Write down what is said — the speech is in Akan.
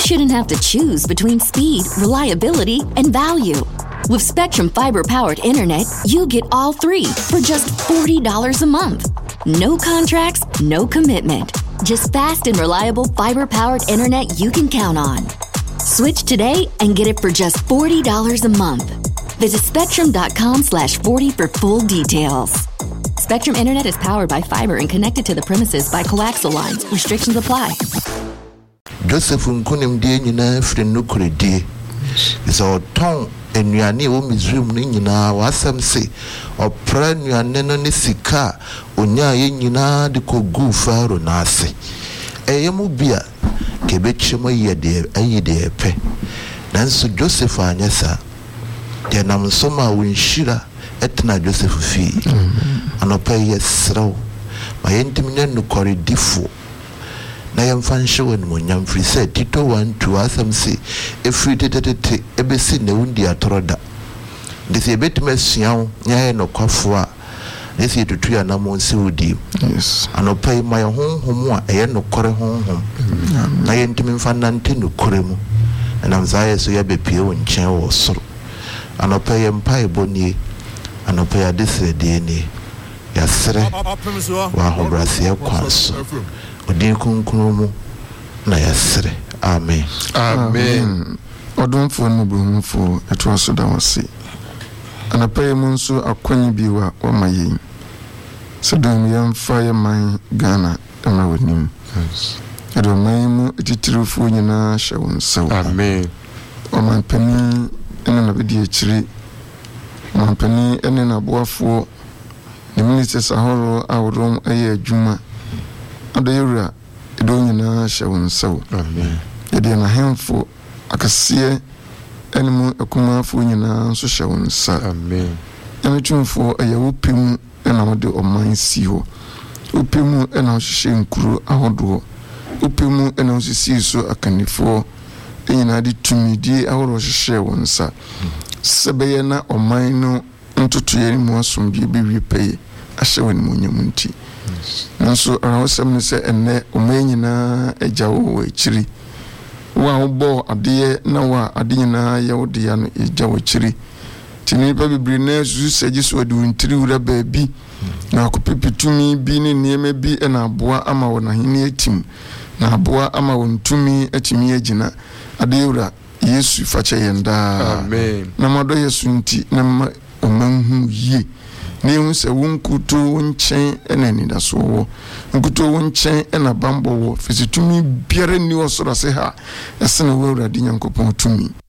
shouldn't have to choose between speed, reliability, and value. With Spectrum Fiber-powered internet, you get all three for just $40 a month. No contracts, no commitment. Just fast and reliable fiber-powered internet you can count on. Switch today and get it for just $40 a month. Visit spectrum.com/40 for full details. Spectrum Internet is powered by fiber and connected to the premises by coaxial lines. Restrictions apply. Joseph Nkunim die nyina free no koredi. Is our tongue enuane wo Misraim no nyina wasam se opra nuane no ne sika onya ye nyina de kogu faro na ase. Eyemu bia kebechimo yede ayide epe. Nanso Joseph anyesa de nam soma wonhira etna Joseph fi. Anopa yesrew. Ma yentimne no koredifo. Na yamfan show no nyam free say Tito 1:2 asam say efri tetete ebesi ne wundi atoroda. This a bit messian nya no kwafo a this is tutu ya na monsi odi. Yes. Anopa my honhom a eye no kore honhom. Na yentimi mfa nante no kore mu. Na mzaye so ya bepie wo nchen wo soro. Anopa yempa eboni anopa ya desede ni ya sere wa hobrase ya kwaso. Odin kunkunumu na yasere. Amen. Amen. Odonfo no brumfo etwaso da wase. Anapaye munso akwanyi biwa wa mayin. Sedom yamfa ya man Ghana na wonim. Yes. Edoman mu etitirufu nyina hye wonsaw. Amen. Omanpani ene na bedi akiri. Omanpani ene na boafo. Ne ministers ahoro awrom aye adwuma. Adayura edo nyina hye wonsaw. Amen. Yede na hemfo akasiye enemu akumafo nyina nso hye wonsa. Amen. Yametumfo ayawopim ena wode oman si ho. Opemu ena hye nkuru ahodo. Opemu ena osisi so akanifo enyina de tumidie ahoro hye wonsa. Sebeye na oman no ntotoye mu asomdie bewie peye ahye wonmu nyamunti. Nanso awosem ne se enne omenyina ejawo ekiri wa obo ade na wa ade nyina ye wode ya no ejawo ekiri tini pa bibiri na susu segiso ade wontiri wura baabi na akopepetumi bi ne nieme bi na aboa ama wona hini etim na aboa ama wontumi atimi agina ade wura Yesu fache yenda. Amen. Na mado Yesu nti na omanhu ye ne hu se wonkuto wonchen ena ni da so wonkuto wonchen ena bambo wo fisitumi biare ni osoro se ha esene wo urade nyankopon tumi